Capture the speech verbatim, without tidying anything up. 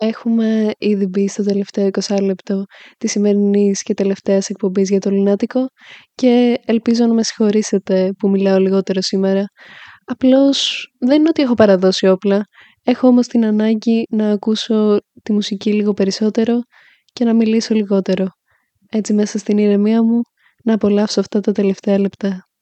Έχουμε ήδη μπει στο τελευταίο εικοσάλεπτο της σημερινής και τελευταίας εκπομπής για το Λουνάτικο και ελπίζω να με συγχωρήσετε που μιλάω λιγότερο σήμερα. Απλώς δεν είναι ότι έχω παραδώσει όπλα. Έχω όμως την ανάγκη να ακούσω τη μουσική λίγο περισσότερο και να μιλήσω λιγότερο. Έτσι μέσα στην ηρεμία μου να απολαύσω αυτά τα τελευταία λεπτά.